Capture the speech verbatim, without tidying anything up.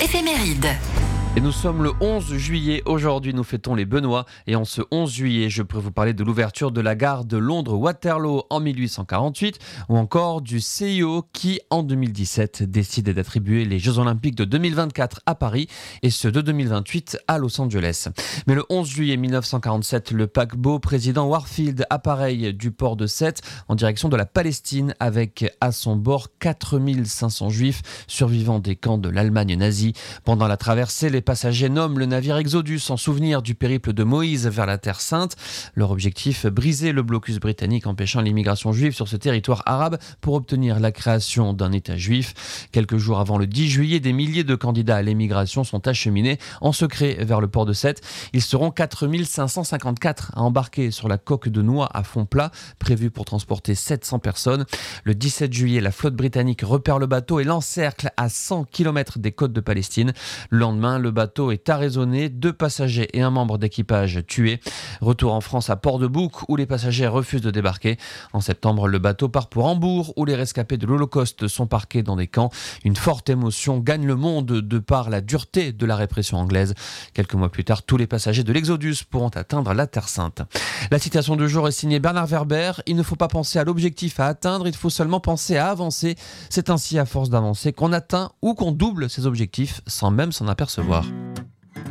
éphéméride. Et nous sommes le onze juillet. Aujourd'hui, nous fêtons les Benoît. Et en ce onze juillet, je pourrais vous parler de l'ouverture de la gare de Londres-Waterloo en mille huit cent quarante-huit ou encore du C I O qui, en deux mille dix-sept, décide d'attribuer les Jeux Olympiques de deux mille vingt-quatre à Paris et ceux de deux mille vingt-huit à Los Angeles. Mais le onze juillet mille neuf cent quarante-sept, le paquebot président Warfield appareille du port de Sète en direction de la Palestine avec à son bord quatre mille cinq cents juifs survivants des camps de l'Allemagne nazie. Pendant la traversée, les passagers nomment le navire Exodus en souvenir du périple de Moïse vers la Terre Sainte. Leur objectif, briser le blocus britannique empêchant l'immigration juive sur ce territoire arabe pour obtenir la création d'un État juif. Quelques jours avant le dix juillet, des milliers de candidats à l'émigration sont acheminés en secret vers le port de Sète. Ils seront quatre mille cinq cent cinquante-quatre à embarquer sur la coque de noix à fond plat, prévue pour transporter sept cents personnes. Le dix-sept juillet, la flotte britannique repère le bateau et l'encercle à cent kilomètres des côtes de Palestine. Le lendemain, le bateau est arraisonné, deux passagers et un membre d'équipage tués. Retour en France à Port-de-Bouc où les passagers refusent de débarquer. En septembre, le bateau part pour Hambourg où les rescapés de l'Holocauste sont parqués dans des camps. Une forte émotion gagne le monde de par la dureté de la répression anglaise. Quelques mois plus tard, tous les passagers de l'Exodus pourront atteindre la Terre Sainte. La citation du jour est signée Bernard Werber. Il ne faut pas penser à l'objectif à atteindre, il faut seulement penser à avancer. C'est ainsi à force d'avancer qu'on atteint ou qu'on double ses objectifs sans même s'en apercevoir.